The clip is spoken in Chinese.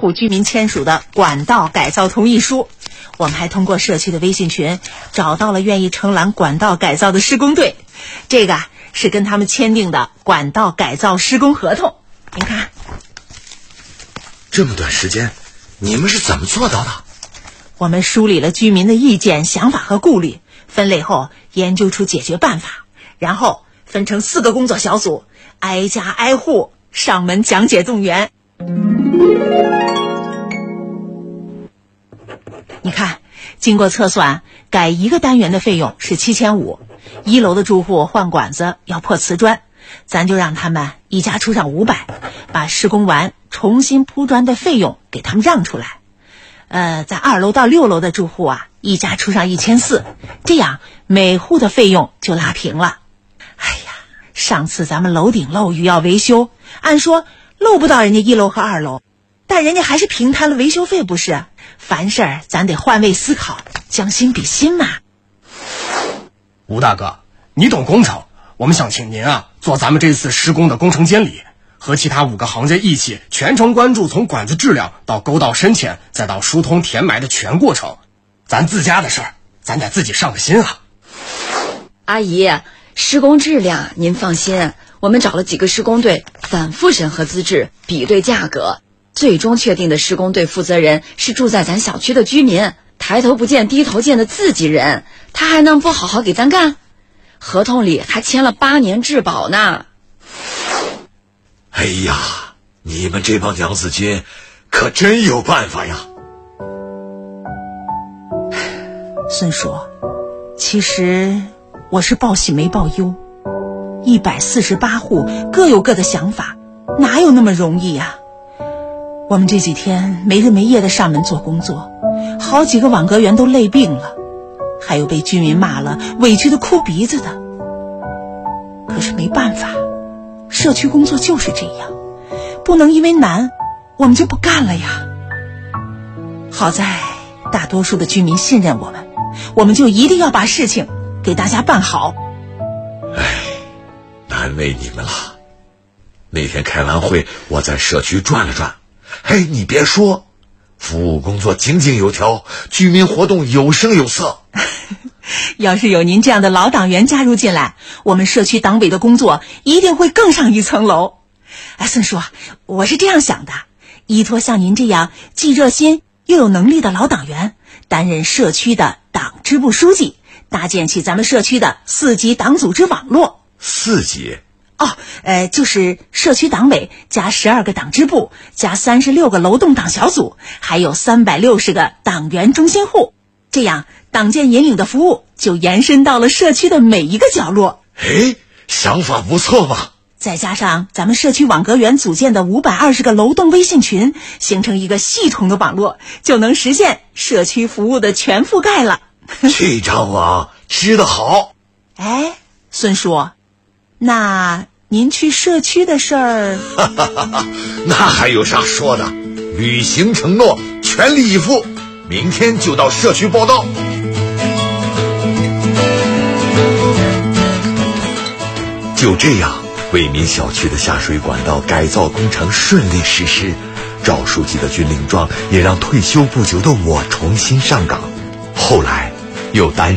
户居民签署的管道改造同意书。我们还通过社区的微信群找到了愿意承揽管道改造的施工队，这个是跟他们签订的管道改造施工合同。您看， 这么短时间，你们是怎么做到的？ 我们梳理了居民的意见、想法和顾虑，分类后研究出解决办法，然后分成4个工作小组，挨家挨户上门讲解动员。你看，经过测算，改1个单元的费用是7500，1楼的住户换管子要破瓷砖，咱就让他们一家出上500，把施工完重新铺砖的费用给他们让出来。在2楼到6楼的住户啊，一家出上1400，这样每户的费用就拉平了。哎呀，上次咱们楼顶漏雨要维修，按说漏不到人家1楼和2楼，但人家还是平摊了维修费，不是？凡事咱得换位思考，将心比心嘛。 吴大哥，你懂工程，我们想请您做咱们这次施工的工程监理，和其他5个行家一起全程关注从管子质量到沟道深浅再到疏通填埋的全过程。咱自家的事儿，咱得自己上个心啊。 阿姨，施工质量您放心，我们找了几个施工队反复审核资质，比对价格，最终确定的施工队负责人是住在咱小区的居民，抬头不见低头见的自己人，他还能不好好给咱干？合同里还签了8年质保呢。 哎呀，你们这帮娘子军可真有办法呀。 孙叔，其实我是报喜没报忧，148户各有各的想法，哪有那么容易呀？我们这几天没日没夜的上门做工作，好几个网格员都累病了，还有被居民骂了委屈的哭鼻子的。可是没办法，社区工作就是这样，不能因为难我们就不干了呀。好在大多数的居民信任我们，我们就一定要把事情给大家办好。 哎，难为你们了。那天开完会，我在社区转了转，嘿，你别说，服务工作井井有条，居民活动有声有色。 要是有您这样的老党员加入进来，我们社区党委的工作一定会更上一层楼。哎，孙叔，我是这样想的，依托像您这样既热心又有能力的老党员，担任社区的党支部书记，搭建起咱们社区的4级党组织网络。 4级？ 就是社区党委加12个党支部，加36个楼栋党小组，还有360个党员中心户，这样党建引领的服务就延伸到了社区的每一个角落。 哎，想法不错嘛。 再加上咱们社区网格员组建的520个楼栋微信群，形成一个系统的网络，就能实现社区服务的全覆盖了。 这招啊，吃得好。 哎，孙叔，那您去社区的事儿那还有啥说的，履行承诺，全力以赴，明天就到社区报到。就这样，为民小区的下水管道改造工程顺利实施，赵书记的军令状也让退休不久的我重新上岗，后来又担